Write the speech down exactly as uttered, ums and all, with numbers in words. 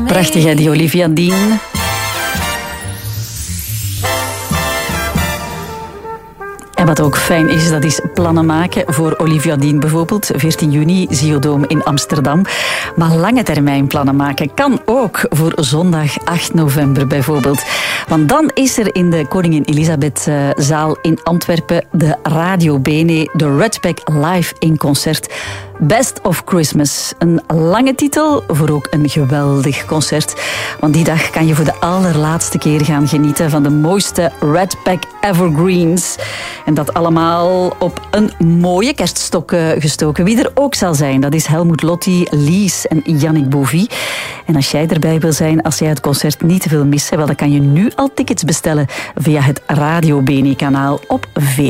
Prachtig, hè, die Olivia Dean. En wat ook fijn is, dat is plannen maken voor Olivia Dean bijvoorbeeld. veertien juni, Ziggo Dome in Amsterdam. Maar lange termijn plannen maken kan ook voor zondag acht november bijvoorbeeld. Want dan is er in de Koningin Elisabeth-zaal in Antwerpen de Radio Bene, de Redpack Live in concert. Best of Christmas. Een lange titel voor ook een geweldig concert. Want die dag kan je voor de allerlaatste keer gaan genieten van de mooiste Redpack evergreens. En dat allemaal op een mooie kerststok gestoken. Wie er ook zal zijn, dat is Helmut Lotti, Lies en Yannick Bouvy. En als jij erbij wil zijn, als jij het concert niet wil missen, wel, dan kan je nu al tickets bestellen via het Radio Bene kanaal op V